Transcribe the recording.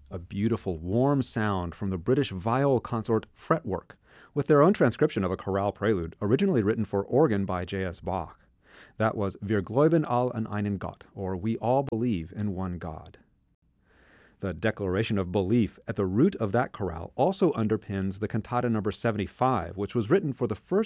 a beautiful, warm sound from the British viol consort Fretwork, with their own transcription of a chorale prelude originally written for organ by J.S. Bach. That was Wir glauben all an einen Gott, or We All Believe in One God. The declaration of belief at the root of that chorale also underpins the cantata number 75, which was written for the first